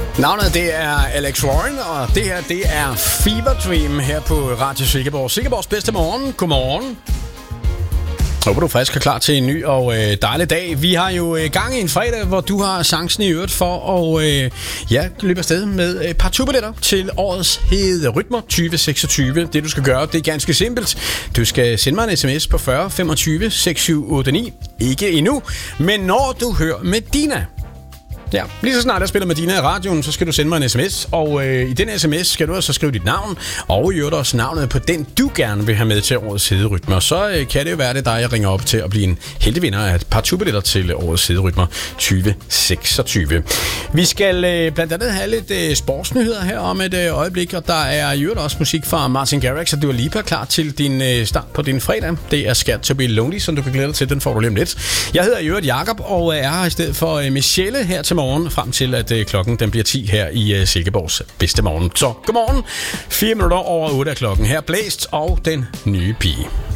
Navnet det er Alex Warren, og det her det er Fever Dream her på Radio Silkeborg. Silkeborgs bedste morgen. Godmorgen. Håber du er frisk og klar til en ny og dejlig dag. Vi har jo gang i en fredag, hvor du har chancen i øvrigt for at løbe afsted med et par turbilletter til årets Hede Rytmer 2026. Det du skal gøre, det er ganske simpelt. Du skal sende mig en sms på 40 25 6789. Ikke endnu, men når du hører med Dina. Ja, lige så snart jeg spiller med Dina i radioen, så skal du sende mig en sms, og i den sms skal du altså skrive dit navn, og i øvrigt også navnet på den, du gerne vil have med til årets Hede Rytmer. Så kan det jo være, det dig, jeg ringer op til at blive en heldig vinder af et par turbilletter til årets Hede Rytmer 2026. Vi skal blandt andet have lidt sportsnyheder her om et øjeblik, og der er i øvrigt også musik fra Martin Garrix, og du er lige klar til din start på din fredag. Det er Scared to be Lonely, som du kan glæde dig til. Den får du lige om lidt. Jeg hedder i øvrigt Jakob, og er her i stedet for Michelle her til morgen, frem til at klokken den bliver 10 her i Silkeborgs bedste morgen. Så godmorgen, 4 minutter over 8 af klokken. Her Blæst og den nye pige.